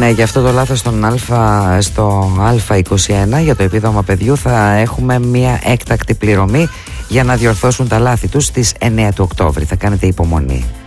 Ναι, για αυτό το λάθος στο Α21 για το επίδομα παιδιού θα έχουμε μια έκτακτη πληρωμή για να διορθώσουν τα λάθη τους στις 9 του Οκτώβρη. Θα κάνετε υπομονή.